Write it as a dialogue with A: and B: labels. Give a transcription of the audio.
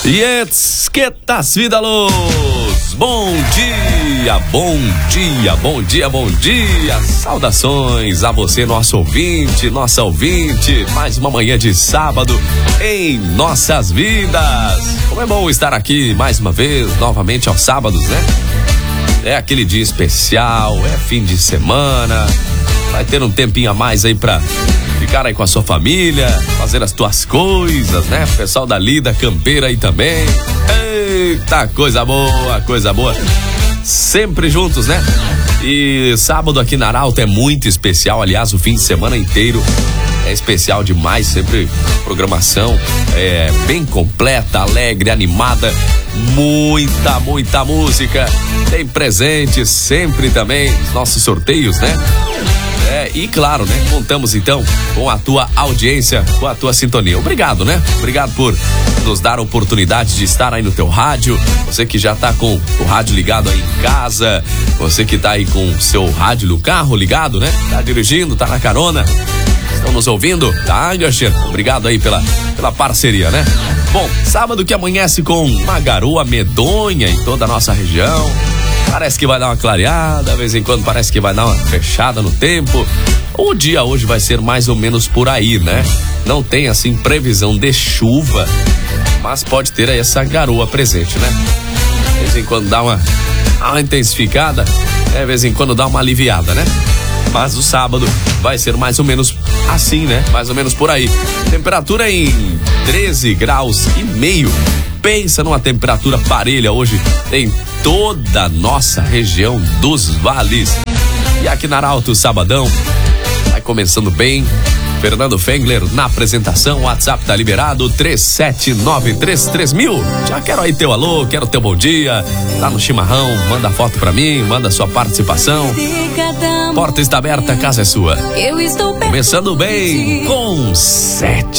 A: Yes, que tas vida luz. Bom dia, bom dia, bom dia, bom dia. Saudações a você, nosso ouvinte, nossa ouvinte. Mais uma manhã de sábado em nossas vidas. Como é bom estar aqui mais uma vez, novamente aos sábados, né? É aquele dia especial, é fim de semana. Vai ter um tempinho a mais aí pra ficar aí com a sua família, fazer as tuas coisas, né? Pessoal da Lida Campeira aí também. Eita, coisa boa, coisa boa. Sempre juntos, né? E sábado aqui na Arauto é muito especial. Aliás, o fim de semana inteiro é especial demais. Sempre programação bem completa, alegre, animada. Muita música. Tem presente sempre também. Nossos sorteios, né? E claro, né? Contamos então com a tua audiência, com a tua sintonia. Obrigado, né? Obrigado por nos dar a oportunidade de estar aí no teu rádio. Você que já tá com o rádio ligado aí em casa, você que tá aí com o seu rádio no carro ligado, né? Tá dirigindo, tá na carona, estão nos ouvindo? Tá, Garcia? Obrigado aí pela parceria, né? Bom, sábado que amanhece com uma garoa medonha em toda a nossa região. Parece que vai dar uma clareada, de vez em quando parece que vai dar uma fechada no tempo. O dia hoje vai ser mais ou menos por aí, né? Não tem assim previsão de chuva, mas pode ter aí essa garoa presente, né? De vez em quando dá uma intensificada, de vez em quando dá uma aliviada, né? Mas o sábado vai ser mais ou menos assim, né? Mais ou menos por aí. Temperatura em 13 graus e meio. Pensa numa temperatura parelha hoje em toda a nossa região dos vales. E aqui na Arauto, sabadão, vai começando bem. Fernando Fengler na apresentação, o WhatsApp tá liberado, 37933000. Já quero aí teu alô, quero teu bom dia. Tá no chimarrão, manda foto pra mim, manda sua participação. Porta está aberta, a casa é sua. Começando bem com 7.